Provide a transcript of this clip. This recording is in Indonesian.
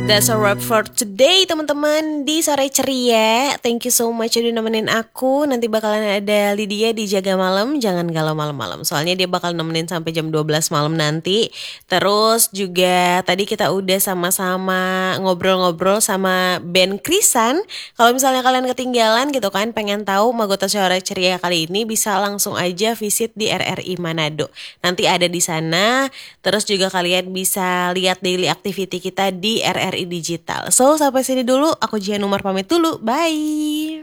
That's a wrap for today teman-teman di Sore Ceria. Thank you so much udah nemenin aku. Nanti bakalan ada Lydia di Jaga Malam. Jangan galau malam-malam, soalnya dia bakal nemenin sampai jam 12 malam nanti. Terus juga tadi kita udah sama-sama ngobrol-ngobrol sama Ben Krisan. Kalau misalnya kalian ketinggalan gitu kan, pengen tahu Magota Sore Ceria kali ini, bisa langsung aja visit di RRI Manado. Nanti ada di sana. Terus juga kalian bisa lihat daily activity kita di RRI Digital. So, sampai sini dulu. Aku Jihan Umar pamit dulu. Bye!